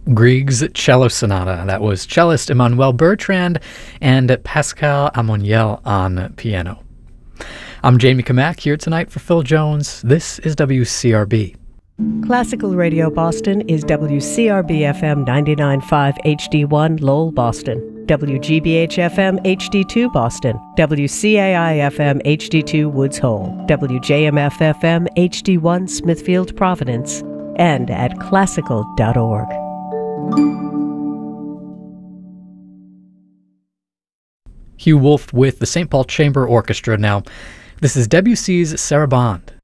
Grieg's Cello Sonata. That was cellist Emmanuel Bertrand and Pascal Amoniel on piano. I'm Jamie Kamak here tonight for Phil Jones. This is WCRB. Classical Radio Boston is WCRB-FM 99.5 HD1 Lowell, Boston, WGBH-FM HD2 Boston, WCAI-FM HD2 Woods Hole, WJMF-FM HD1 Smithfield, Providence, and at classical.org. Hugh Wolf with the St. Paul Chamber Orchestra now. This is Debussy's Sarabande.